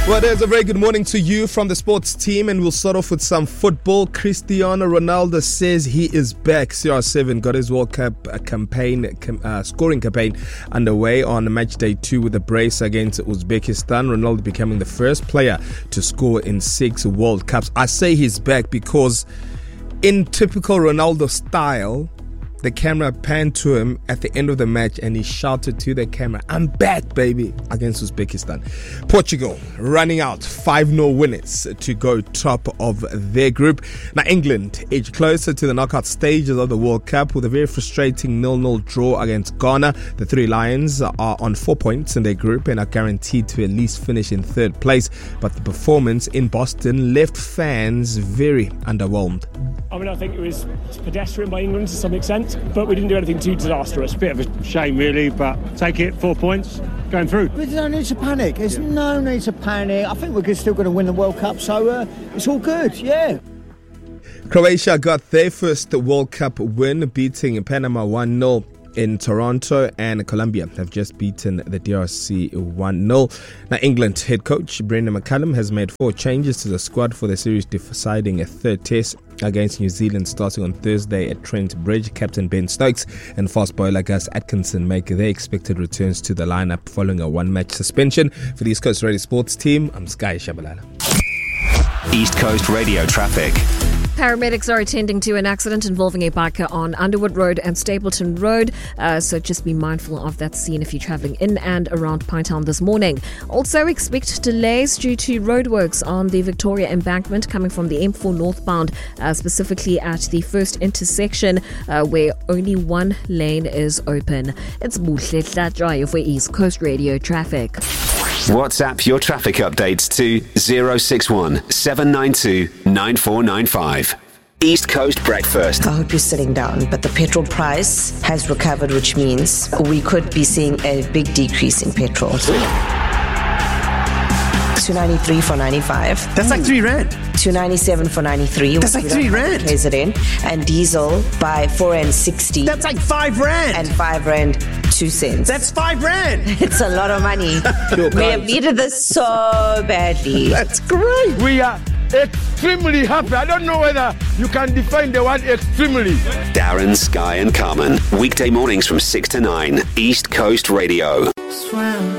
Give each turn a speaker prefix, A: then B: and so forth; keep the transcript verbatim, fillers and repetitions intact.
A: Well, there's a very good morning to you from the sports team, and we'll start off with some football. Cristiano Ronaldo says he is back. C R seven got his World Cup campaign, uh, scoring campaign underway on match day two with a brace against Uzbekistan. Ronaldo becoming the first player to score in six World Cups. I say he's back because in typical Ronaldo style, the camera panned to him at the end of the match and he shouted to the camera, "I'm back, baby," against Uzbekistan. Portugal running out five nil winners to go top of their group. Now England edge closer to the knockout stages of the World Cup with a very frustrating nil nil draw against Ghana. The Three Lions are on four points in their group and are guaranteed to at least finish in third place. But the performance in Boston left fans very underwhelmed.
B: I mean, I think it was pedestrian by England to some extent, but we didn't do anything too disastrous.
C: Bit of a shame, really, but take it, four points, going through.
D: There's no need to panic. There's yeah. no need to panic. I think we're still going to win the World Cup, so uh, it's all good, yeah.
A: Croatia got their first World Cup win, beating Panama one nil. In Toronto, and Colombia have just beaten the D R C one nil. Now, England head coach Brendan McCullum has made four changes to the squad for the series deciding a third test against New Zealand starting on Thursday at Trent Bridge. Captain Ben Stokes and fast bowler Gus Atkinson make their expected returns to the lineup following a one-match suspension. For the East Coast Radio Sports team, I'm Sky Shabalala.
E: East Coast Radio traffic.
F: Paramedics are attending to an accident involving a biker on Underwood Road and Stapleton Road, uh, so just be mindful of that scene if you're travelling in and around Pinetown this morning. Also expect delays due to roadworks on the Victoria Embankment coming from the M four northbound, uh, specifically at the first intersection uh, where only one lane is open. It's Buhle Tlatrayo for East Coast Radio traffic.
E: WhatsApp your traffic updates to zero six one seven nine two nine four nine five. East Coast Breakfast.
G: I hope you're sitting down, but the petrol price has recovered, which means we could be seeing a big decrease in petrol. two ninety-three for ninety-five.
C: That's like three rand.
G: two ninety-seven for ninety-three.
C: That's like three rand.
G: K Z N. And diesel by four and sixty.
C: That's like five rand.
G: And five rand two cents.
C: That's five rand.
G: It's a lot of money. We have needed this so badly.
C: That's great.
H: We are extremely happy. I don't know whether you can define the word extremely.
E: Darren, Sky and Carmen. Weekday mornings from six to nine. East Coast Radio.
I: Swim.